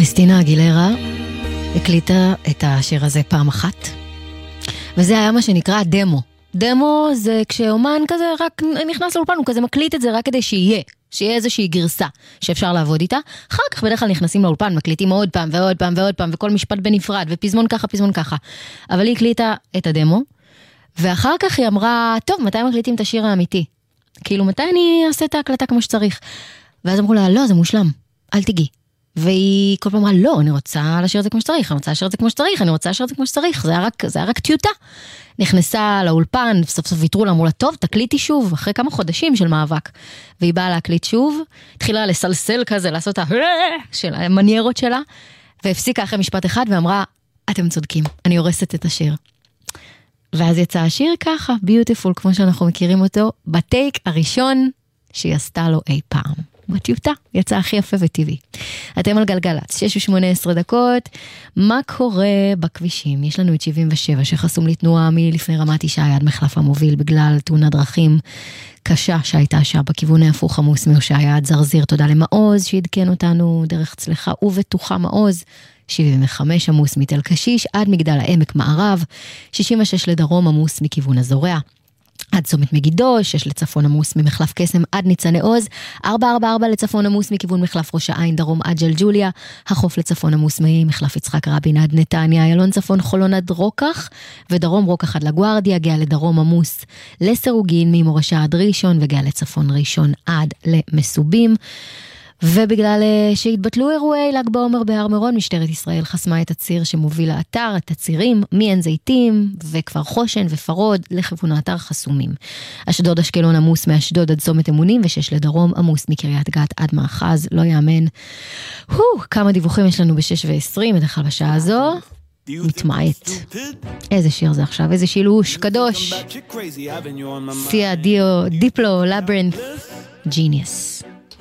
קריסטינה אגילרה הקליטה את השיר הזה פעם אחת, וזה היה מה שנקרא דמו. דמו זה כשאומן כזה רק נכנס לאולפן, הוא כזה מקליט את זה רק כדי שיהיה איזושהי גרסה שאפשר לעבוד איתה. אחר כך בדרך כלל נכנסים לאולפן, מקליטים עוד פעם ועוד פעם ועוד פעם, וכל משפט בנפרד, ופזמון ככה, פזמון ככה. אבל היא הקליטה את הדמו, ואחר כך היא אמרה, טוב, מתי מקליטים את השיר האמיתי? כאילו, מתי אני אעשה את ההקלטה כמו שצריך? ואז אמרו לה, לא, זה מושלם, אל תיגי. והיא כל פעם אמרה, לא, אני רוצה לשיר את זה כמו שצריך, אני רוצה לשיר את זה כמו שצריך, אני רוצה לשיר את זה כמו שצריך, זה היה רק טיוטה. נכנסה לאולפן, סוף סוף ויתרו לה, אמרו לה, טוב, תקליטי שוב, אחרי כמה חודשים של מאבק. והיא באה להקליט שוב, התחילה לסלסל כזה, לעשות של המניירות שלה, והפסיקה אחרי משפט אחד ואמרה, אתם צודקים, אני הורסת את השיר. ואז יצא השיר ככה, ביוטיפול, כמו שאנחנו מכירים אותו, בטייק הראשון שהיא עשתה לו אי פעם. בטיוטה, יצא הכי יפה וטבעי. אתם על גלגלץ, 6:18 דקות. מה קורה בכבישים? יש לנו את 77 שחסום לתנועה מלפני רמת ישי עד מחלף המוביל בגלל תאונת דרכים קשה שהייתה שם בכיוון ההפוך עמוס מהושעיה עד זרזיר. תודה למעוז שעדכן אותנו דרך צלחה ובטוחה מעוז. 75 עמוס מתל קשיש עד מגדל העמק מערב. 66 לדרום עמוס מכיוון הזורע עד צומת מגידו, 6 לצפון עמוס ממחלף קסם עד ניצני עוז, 444 לצפון עמוס מכיוון מחלף ראש העין דרום עד ג'לג'וליה, החוף לצפון עמוס ממחלף יצחק רבין עד נתניה, איילון צפון חולון עד רוקח, ודרום רוקח עד לגוארדיה, גאה לדרום עמוס לסירוגין ממורשה עד ראשון, וגאה לצפון ראשון עד למסובים. ובגלל שהתבטלו אירועי ל"ג בעומר בהר מירון, משטרת ישראל חסמה את הציר שמוביל לאתר, את הצירים מעין זיתים וכפר חושן ופרוד לכיוון האתר חסומים. אשדוד אשקלון עמוס מאשדוד עד צומת אמונים, ו6 לדרום עמוס מקריית גת עד מאחז, לא יאמן. כמה דיווחים יש לנו ב6:20, בדרך כלל בשעה הזו. מתמעט. איזה שיר זה עכשיו, איזה שילוש, קדוש. סיה דיו, דיפלו, לברנט, ג'יניוס.